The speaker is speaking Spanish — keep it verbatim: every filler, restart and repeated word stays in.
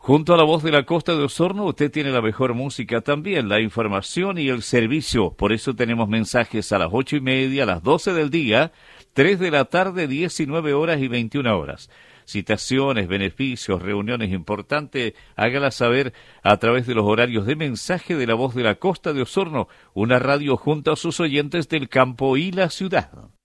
Junto a la Voz de la Costa de Osorno, usted tiene la mejor música también, la información y el servicio. Por eso tenemos mensajes a las ocho y media, a las doce del día, tres de la tarde, diecinueve horas y veintiuna horas. Citaciones, beneficios, reuniones importantes, hágala saber a través de los horarios de mensaje de la Voz de la Costa de Osorno, una radio junto a sus oyentes del campo y la ciudad.